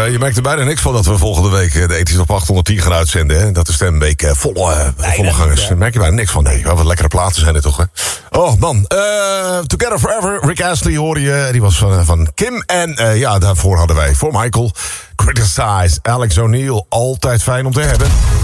je merkt er bijna niks van dat we volgende week de Ethisch op 810 gaan uitzenden. Hè? Dat de Stemweek volle gangers. Daar merk je bijna niks van. Nee, wat lekkere platen zijn dit toch, hè? Oh, man. Together Forever. Rick Astley hoorde je. Die was van Kim. En daarvoor hadden wij voor Michael Criticize. Alex O'Neill. Altijd fijn om te hebben.